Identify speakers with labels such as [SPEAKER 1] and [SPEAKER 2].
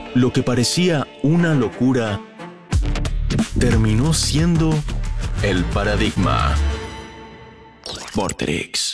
[SPEAKER 1] Lo que parecía una locura terminó siendo el paradigma. Vorterix.